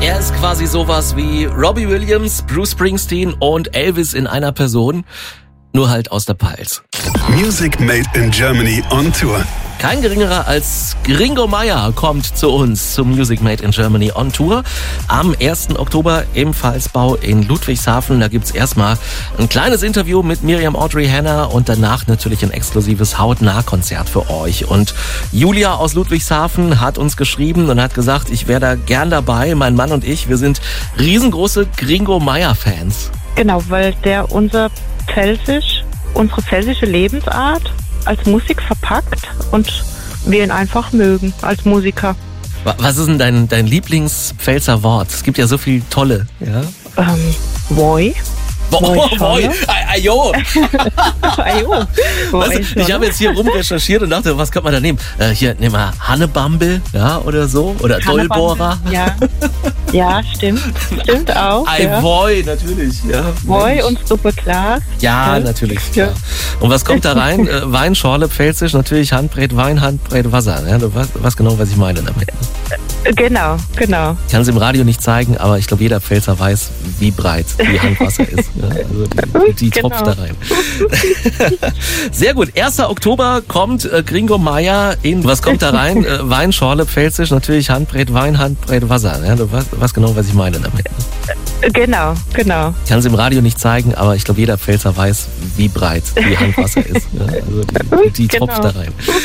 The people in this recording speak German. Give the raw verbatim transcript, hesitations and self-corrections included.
Er ist quasi sowas wie Robbie Williams, Bruce Springsteen und Elvis in einer Person, nur halt aus der Pfalz. Music Made in Germany on Tour. Kein geringerer als Gringo Meier kommt zu uns zum Music Made in Germany on Tour am ersten Oktober im Pfalzbau in Ludwigshafen. Da gibt's erstmal ein kleines Interview mit Miriam Audrey Hanna und danach natürlich ein exklusives Hautnah-Konzert für euch. Und Julia aus Ludwigshafen hat uns geschrieben und hat gesagt, ich wäre da gern dabei. Mein Mann und ich, wir sind riesengroße Gringo Meier-Fans. Genau, weil der unser Pfälzisch, unsere pfälzische Lebensart als Musik verpackt und wir ihn einfach mögen als Musiker. Was ist denn dein, dein Lieblingspfälzer Wort? Es gibt ja so viele tolle. Ja? Ähm, Woi. Boah, Woi. Ajo. Ajo. Weißt du, ich habe jetzt hier rumrecherchiert und dachte, was könnte man da nehmen? Äh, hier, nehmen wir Hannebambel, ja, oder so. Oder Dollbohrer. Ja. Ja, stimmt. Stimmt auch. Ei, ja. Woi, natürlich. Ja. Woi und Suppe Glas. Ja, ja, natürlich. Ja. Ja. Und was kommt da rein? äh, Weinschorle, Pfälzisch, natürlich Handbreit, Wein, Handbreit, Wasser. Ja, du weißt, was genau, was ich meine damit. Genau, genau. Ich kann es im Radio nicht zeigen, aber ich glaube, jeder Pfälzer weiß, wie breit die Handwasser ist. Ja, also die, die genau. tropft da rein. Sehr gut. erster Oktober kommt äh, Gringo Meier in, was kommt da rein? Äh, Weinschorle, Pfälzisch, natürlich Handbreit, Wein, Handbreit, Wasser. Ja, du weißt, was genau, was ich meine damit. Genau, genau. Ich kann es im Radio nicht zeigen, aber ich glaube, jeder Pfälzer weiß, wie breit die Handwasser ist. Ja, also die, die genau. tropft da rein.